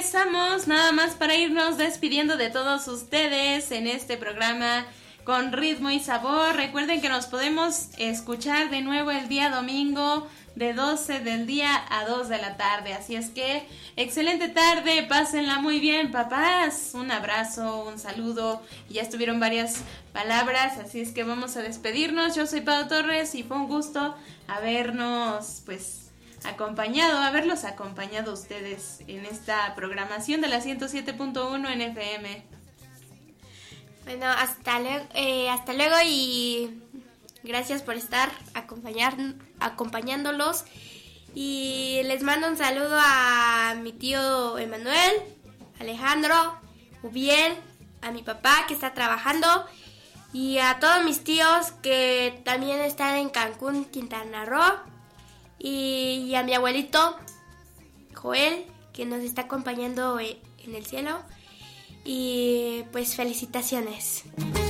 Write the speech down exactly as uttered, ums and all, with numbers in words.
regresamos nada más para irnos despidiendo de todos ustedes en este programa con ritmo y sabor. Recuerden que nos podemos escuchar de nuevo el día domingo de doce del día a dos de la tarde. Así es que excelente tarde, pásenla muy bien, papás. Un abrazo, un saludo. Ya estuvieron varias palabras, así es que vamos a despedirnos. Yo soy Pau Torres y fue un gusto habernos pues acompañado, haberlos acompañado ustedes en esta programación de la ciento siete punto uno en F M. Bueno, hasta luego, eh, hasta luego y gracias por estar acompañar, acompañándolos. Y les mando un saludo a mi tío Emanuel, Alejandro, Ubiel, a mi papá que está trabajando y a todos mis tíos que también están en Cancún, Quintana Roo, y, y a mi abuelito Joel que nos está acompañando en el cielo. Y pues felicitaciones.